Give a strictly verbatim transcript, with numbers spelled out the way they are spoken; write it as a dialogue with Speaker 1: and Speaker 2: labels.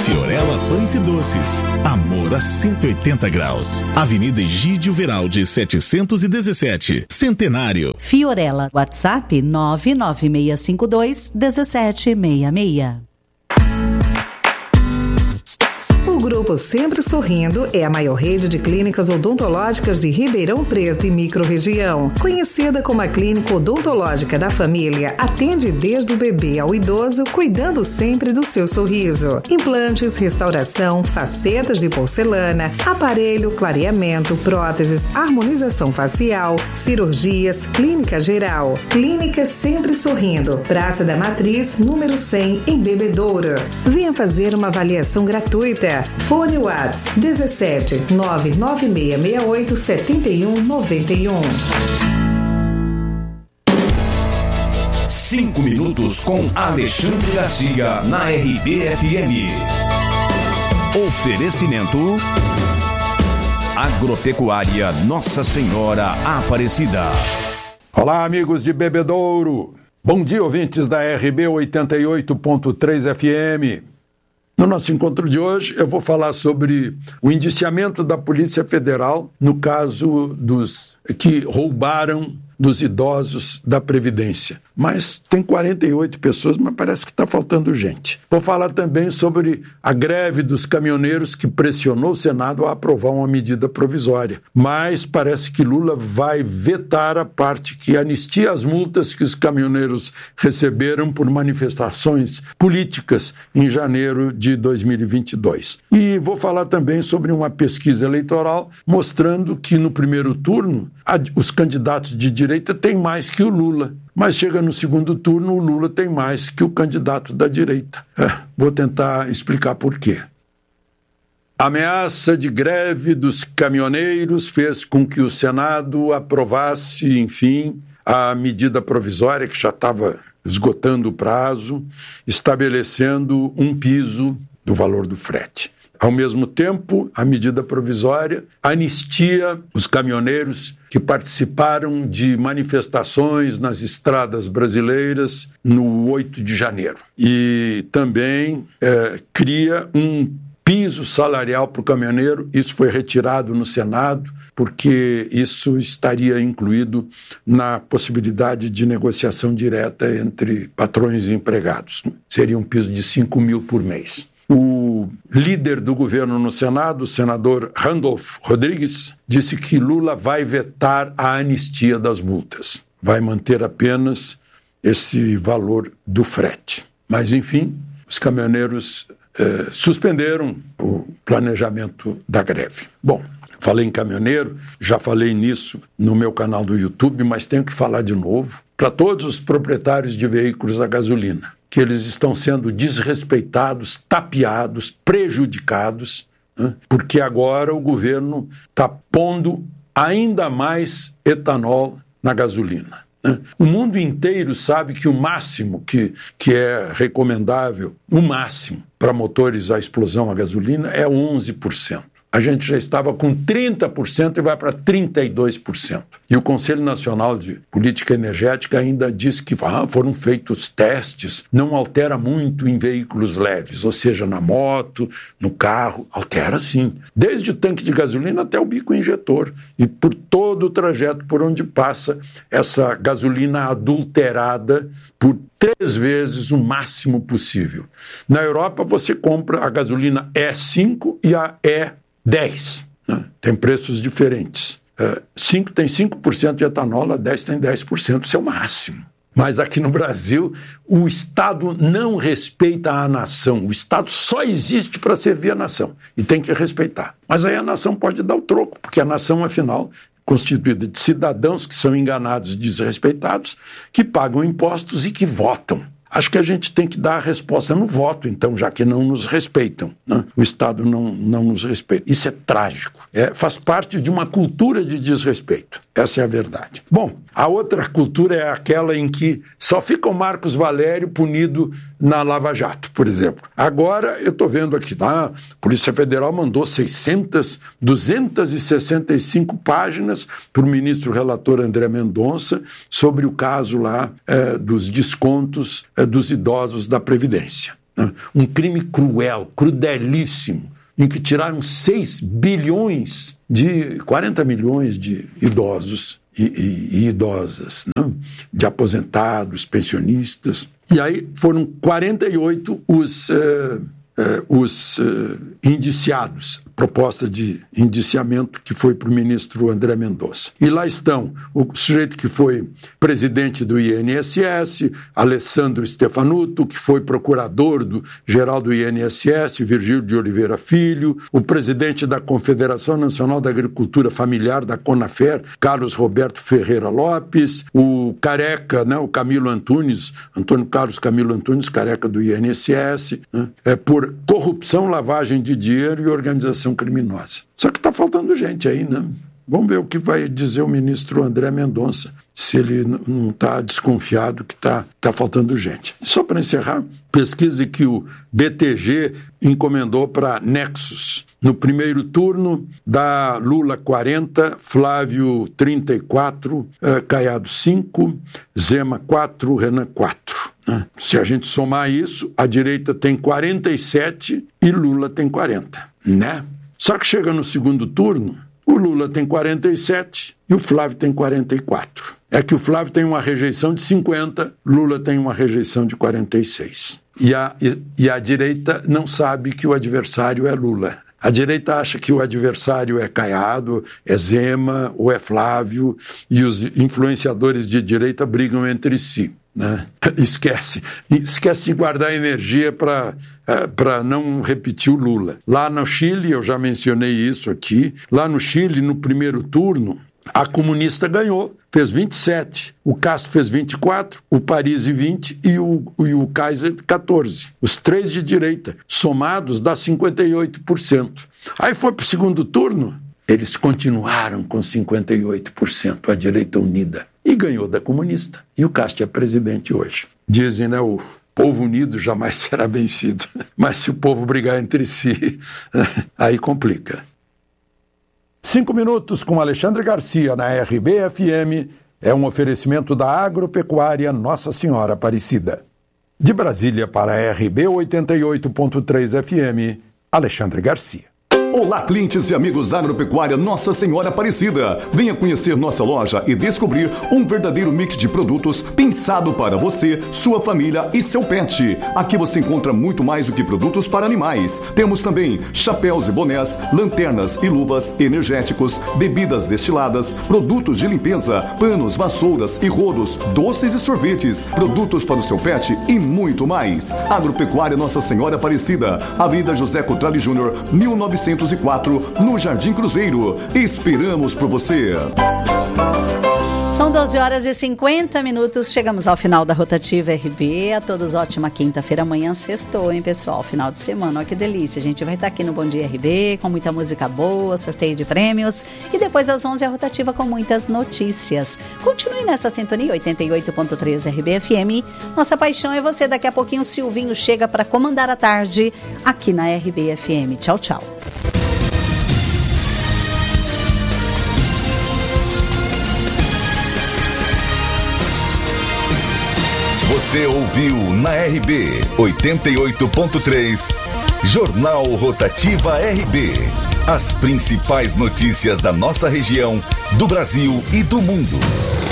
Speaker 1: Fiorella Pães e Doces. Amor a cento e oitenta graus. Avenida Egídio Veraldi, setecentos e dezessete. Centenário.
Speaker 2: Fiorella. WhatsApp nove nove seis cinco dois um sete seis seis.
Speaker 3: O Grupo Sempre Sorrindo é a maior rede de clínicas odontológicas de Ribeirão Preto e microrregião. Conhecida como a Clínica Odontológica da Família, atende desde o bebê ao idoso, cuidando sempre do seu sorriso. Implantes, restauração, facetas de porcelana, aparelho, clareamento, próteses, harmonização facial, cirurgias, clínica geral. Clínica Sempre Sorrindo, Praça da Matriz, número cem, em Bebedouro. Venha fazer uma avaliação gratuita. Fone WhatsApp dezessete nove nove seis seis oito sete um nove um.
Speaker 4: Cinco minutos com Alexandre Garcia na R B F M. Oferecimento Agropecuária Nossa Senhora Aparecida.
Speaker 5: Olá, amigos de Bebedouro. Bom dia, ouvintes da R B oitenta e oito ponto três F M. No nosso encontro de hoje, eu vou falar sobre o indiciamento da Polícia Federal no caso dos que roubaram dos idosos da Previdência. Mas tem quarenta e oito pessoas, mas parece que está faltando gente. Vou falar também sobre a greve dos caminhoneiros que pressionou o Senado a aprovar uma medida provisória. Mas parece que Lula vai vetar a parte que anistia as multas que os caminhoneiros receberam por manifestações políticas em janeiro de dois mil e vinte e dois. E vou falar também sobre uma pesquisa eleitoral mostrando que no primeiro turno os candidatos de direita têm mais que o Lula. Mas chega no segundo turno, o Lula tem mais que o candidato da direita. É, vou tentar explicar por quê. A ameaça de greve dos caminhoneiros fez com que o Senado aprovasse, enfim, a medida provisória que já estava esgotando o prazo, estabelecendo um piso do valor do frete. Ao mesmo tempo, a medida provisória anistia os caminhoneiros que participaram de manifestações nas estradas brasileiras no oito de janeiro. E também é, cria um piso salarial para o caminhoneiro. Isso foi retirado no Senado, porque isso estaria incluído na possibilidade de negociação direta entre patrões e empregados. Seria um piso de cinco mil por mês. O líder do governo no Senado, o senador Randolph Rodrigues, disse que Lula vai vetar a anistia das multas. Vai manter apenas esse valor do frete. Mas, enfim, os caminhoneiros eh, suspenderam o planejamento da greve. Bom, falei em caminhoneiro, já falei nisso no meu canal do YouTube, mas tenho que falar de novo para todos os proprietários de veículos a gasolina, que eles estão sendo desrespeitados, tapeados, prejudicados, né? Porque agora o governo está pondo ainda mais etanol na gasolina. Né? O mundo inteiro sabe que o máximo que, que é recomendável, o máximo para motores a explosão a gasolina é onze por cento. A gente já estava com trinta por cento e vai para trinta e dois por cento. E o Conselho Nacional de Política Energética ainda disse que ah, foram feitos testes, não altera muito em veículos leves, ou seja, na moto, no carro, altera sim. Desde o tanque de gasolina até o bico injetor. E por todo o trajeto por onde passa essa gasolina adulterada por três vezes o máximo possível. Na Europa você compra a gasolina E cinco e a E dez, né? Tem preços diferentes. Uh, cinco tem cinco por cento de etanol, a dez tem dez por cento, isso é o máximo. Mas aqui no Brasil, o Estado não respeita a nação. O Estado só existe para servir a nação e tem que respeitar. Mas aí a nação pode dar o troco, porque a nação, afinal, é constituída de cidadãos que são enganados e desrespeitados, que pagam impostos e que votam. Acho que a gente tem que dar a resposta no voto, então, já que não nos respeitam, né? O Estado não, não nos respeita. Isso é trágico. É, faz parte de uma cultura de desrespeito. Essa é a verdade. Bom, a outra cultura é aquela em que só fica o Marcos Valério punido na Lava Jato, por exemplo. Agora, eu estou vendo aqui, tá? A Polícia Federal mandou seiscentas, duzentas e sessenta e cinco páginas para o ministro relator André Mendonça sobre o caso lá é, dos descontos é, dos idosos da Previdência. né? Um crime cruel, crudelíssimo, em que tiraram seis bilhões de quarenta milhões de idosos e, e, e idosas, né? De aposentados, pensionistas. E aí foram quarenta e oito os, uh, uh, os uh, indiciados, proposta de indiciamento que foi para o ministro André Mendonça. E lá estão o sujeito que foi presidente do I N S S, Alessandro Stefanuto, que foi procurador-geral do I N S S, Virgílio de Oliveira Filho, o presidente da Confederação Nacional da Agricultura Familiar, da CONAFER, Carlos Roberto Ferreira Lopes, o careca, né, o Camilo Antunes, Antônio Carlos Camilo Antunes, careca do I N S S, né, é, por corrupção, lavagem de dinheiro e organização criminosa. Só que está faltando gente aí, né? Vamos ver o que vai dizer o ministro André Mendonça, se ele não está desconfiado que está tá faltando gente. Só para encerrar, pesquisa que o B T G encomendou para Nexus. No primeiro turno, dá Lula quarenta, Flávio trinta e quatro, eh, Caiado cinco, Zema quatro, Renan quatro. Né? Se a gente somar isso, a direita tem quarenta e sete e Lula tem quarenta, né? Só que chega no segundo turno, o Lula tem quarenta e sete e o Flávio tem quarenta e quatro. É que o Flávio tem uma rejeição de cinquenta, Lula tem uma rejeição de quarenta e seis. E a, e, e a direita não sabe que o adversário é Lula. A direita acha que o adversário é Caiado, é Zema ou é Flávio, e os influenciadores de direita brigam entre si. Né? Esquece. Esquece de guardar energia para para não repetir o Lula. Lá no Chile, eu já mencionei isso aqui, lá no Chile, no primeiro turno, a comunista ganhou, fez vinte e sete, o Castro fez vinte e quatro, o Parisi vinte e o, e o Kaiser catorze. Os três de direita, somados, dá cinquenta e oito por cento. Aí foi para o segundo turno, eles continuaram com cinquenta e oito por cento, a direita unida, e ganhou da comunista. E o Castro é presidente hoje. Dizem, né, o povo unido jamais será vencido. Mas se o povo brigar entre si, aí complica. Cinco minutos com Alexandre Garcia na R B F M é um oferecimento da Agropecuária Nossa Senhora Aparecida. De Brasília para a R B oitenta e oito ponto três F M, Alexandre Garcia.
Speaker 4: Olá, clientes e amigos da Agropecuária Nossa Senhora Aparecida. Venha conhecer nossa loja e descobrir um verdadeiro mix de produtos pensado para você, sua família e seu pet. Aqui você encontra muito mais do que produtos para animais. Temos também chapéus e bonés, lanternas e luvas, energéticos, bebidas destiladas, produtos de limpeza, panos, vassouras e rodos, doces e sorvetes, produtos para o seu pet e muito mais. Agropecuária Nossa Senhora Aparecida, Avenida José Cotrali Júnior, mil novecentos e quatro, no Jardim Cruzeiro. Esperamos por você.
Speaker 2: São doze horas e cinquenta minutos, chegamos ao final da Rotativa R B. A todos ótima quinta-feira, amanhã sextou, hein, pessoal? Final de semana, olha que delícia. A gente vai estar aqui no Bom Dia R B com muita música boa, sorteio de prêmios e depois às onze a Rotativa com muitas notícias. Continue nessa sintonia, oitenta e oito ponto três R B F M. Nossa paixão é você. Daqui a pouquinho o Silvinho chega para comandar a tarde aqui na R B F M. Tchau, tchau.
Speaker 1: Você ouviu na R B oitenta e oito ponto três, Jornal Rotativa R B. As principais notícias da nossa região, do Brasil e do mundo.